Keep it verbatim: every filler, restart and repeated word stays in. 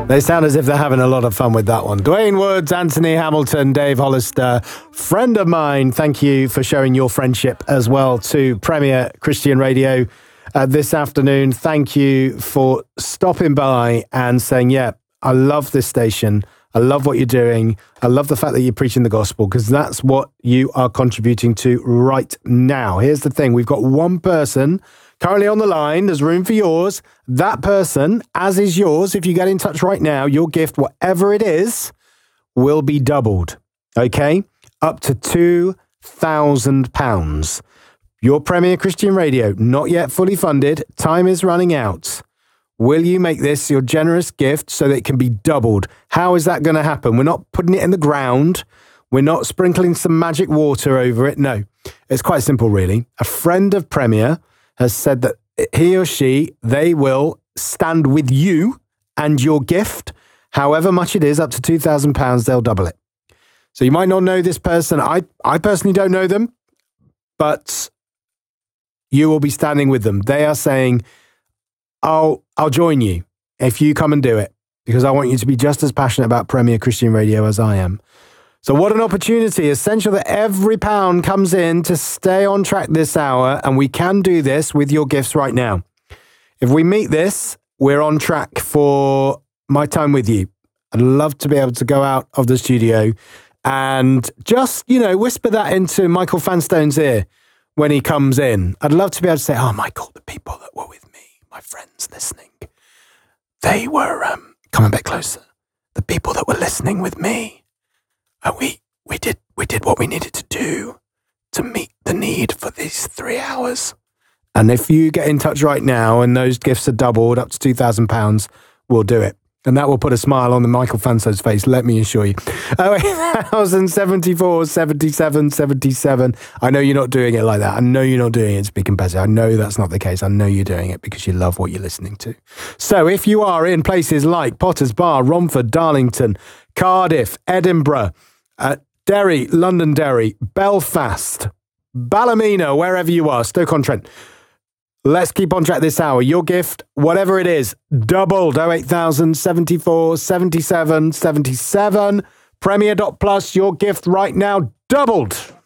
They sound as if they're having a lot of fun with that one. Dwayne Woods, Anthony Hamilton, Dave Hollister, friend of mine. Thank you for showing your friendship as well to Premier Christian Radio uh, this afternoon. Thank you for stopping by and saying, yeah, I love this station. I love what you're doing. I love the fact that you're preaching the gospel, because that's what you are contributing to right now. Here's the thing. We've got one person currently on the line. There's room for yours. That person, as is yours, if you get in touch right now, your gift, whatever it is, will be doubled. Okay? Up to two thousand pounds. Your Premier Christian Radio, not yet fully funded. Time is running out. Will you make this your generous gift so that it can be doubled? How is that going to happen? We're not putting it in the ground. We're not sprinkling some magic water over it. No, it's quite simple, really. A friend of Premier has said that he or she, they will stand with you and your gift. However much it is, up to two thousand pounds, they'll double it. So you might not know this person. I, I personally don't know them, but you will be standing with them. They are saying, I'll, I'll join you if you come and do it, because I want you to be just as passionate about Premier Christian Radio as I am. So what an opportunity. Essential that every pound comes in to stay on track this hour, and we can do this with your gifts right now. If we meet this, we're on track for my time with you. I'd love to be able to go out of the studio and just, you know, whisper that into Michael Fanstone's ear when he comes in. I'd love to be able to say, oh, Michael, the people that were with me, my friends listening, they were, um, come a bit closer. The people that were listening with me, uh, we, we did, we did what we needed to do to meet the need for these three hours. And if you get in touch right now and those gifts are doubled up to two thousand pounds, we'll do it. And that will put a smile on the Michael Fanso's face, let me assure you. oh eight thousand seventy-four, seventy-seven, seventy-seven. I know you're not doing it like that. I know you're not doing it to be competitive. I know that's not the case. I know you're doing it because you love what you're listening to. So if you are in places like Potters Bar, Romford, Darlington, Cardiff, Edinburgh, uh, Derry, Londonderry, Belfast, Ballymena, wherever you are, Stoke-on-Trent, let's keep on track this hour. Your gift, whatever it is, doubled. oh eight thousand seventy-four, seventy-seven, seventy-seven. Premier dot plus, your gift right now, doubled.